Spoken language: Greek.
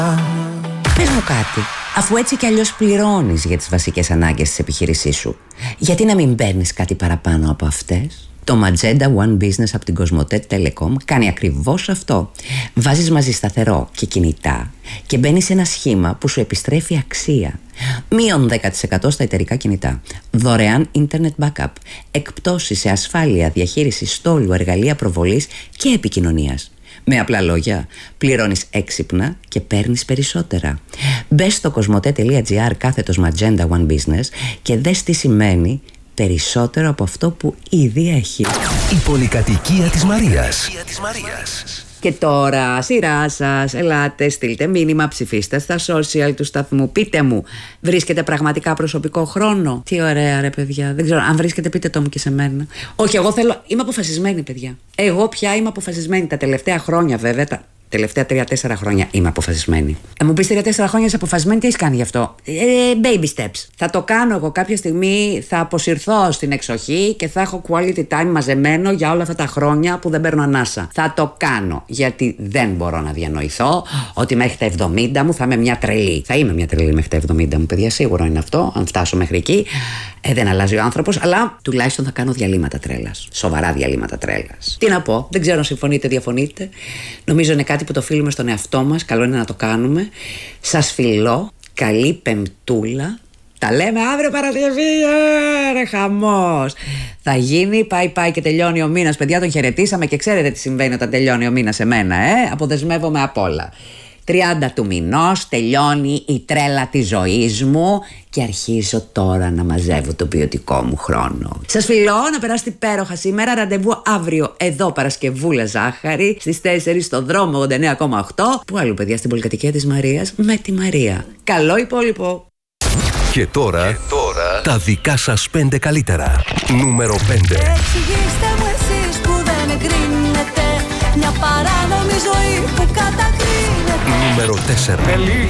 Πες μου κάτι, αφού έτσι κι αλλιώς πληρώνεις για τις βασικές ανάγκες της επιχείρησής σου, γιατί να μην παίρνεις κάτι παραπάνω από αυτές? Το Magenta One Business από την Cosmote Telecom κάνει ακριβώς αυτό. Βάζεις μαζί σταθερό και κινητά και μπαίνεις σε ένα σχήμα που σου επιστρέφει αξία. Μείον 10% στα εταιρικά κινητά, δωρεάν internet backup, εκπτώσεις σε ασφάλεια, διαχείριση στόλου, εργαλεία προβολής και επικοινωνίας. Με απλά λόγια, πληρώνεις έξυπνα και παίρνεις περισσότερα. Μπες στο cosmote.gr/Magenta One Business και δες τι σημαίνει περισσότερο από αυτό που ήδη έχει. Η πολυκατοικία της Μαρίας. Και τώρα, σειρά σας, ελάτε, στείλτε μήνυμα, ψηφίστε στα social του σταθμού. Πείτε μου, βρίσκετε πραγματικά προσωπικό χρόνο? Τι ωραία ρε παιδιά, δεν ξέρω, αν βρίσκετε πείτε το μου και σε μένα. Όχι, εγώ θέλω, είμαι αποφασισμένη παιδιά. Εγώ πια είμαι αποφασισμένη τα τελευταία χρόνια βέβαια, τα τελευταία 3-4 χρόνια είμαι αποφασισμένη. Μου πεις 3-4 χρόνια είσαι αποφασισμένη, τι έχεις κάνει γι' αυτό? Baby steps. Θα το κάνω εγώ κάποια στιγμή, θα αποσυρθώ στην εξοχή και θα έχω quality time μαζεμένο για όλα αυτά τα χρόνια που δεν παίρνω ανάσα. Θα το κάνω, γιατί δεν μπορώ να διανοηθώ ότι μέχρι τα 70 μου θα είμαι μια τρελή. Θα είμαι μια τρελή μέχρι τα 70 μου, παιδιά, σίγουρο είναι αυτό, αν φτάσω μέχρι εκεί. Δεν αλλάζει ο άνθρωπος, αλλά τουλάχιστον θα κάνω διαλύματα τρέλας. Σοβαρά διαλύματα τρέλας. Τι να πω, δεν ξέρω αν συμφωνείτε, διαφωνείτε. Νομίζω είναι κάτι που το οφείλουμε στον εαυτό μας. Καλό είναι να το κάνουμε. Σας φιλώ. Καλή Πεμπτούλα. Τα λέμε αύριο Παρασκευή. Ρε χαμός. Θα γίνει, πάει και τελειώνει ο μήνας. Παιδιά, τον χαιρετήσαμε και ξέρετε τι συμβαίνει όταν τελειώνει ο μήνας σε μένα. Αποδεσμεύομαι απ' όλα. 30 του μηνός τελειώνει η τρέλα της ζωής μου και αρχίζω τώρα να μαζεύω το ποιοτικό μου χρόνο. Σας φιλώ, να περάσετε υπέροχα σήμερα. Ραντεβού αύριο εδώ Παρασκευούλα Ζάχαρη στις 4 στο δρόμο 89,8. Πού αλλού παιδιά, στην πολυκατοικία της Μαρίας με τη Μαρία. Καλό υπόλοιπο. Και τώρα τα δικά σας 5 καλύτερα. Νούμερο 5. Εξηγήστε μου εσείς που δεν εγκρίνετε μια παράνομη ζωή που κατακρίνετε. Νούμερο 4.